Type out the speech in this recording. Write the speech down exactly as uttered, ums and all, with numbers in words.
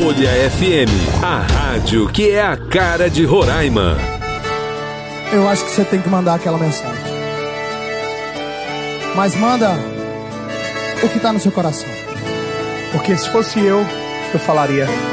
Folha F M, a rádio que é a cara de Roraima. Eu acho que você tem que mandar aquela mensagem. Mas manda o que tá no seu coração. Porque se fosse eu, eu falaria: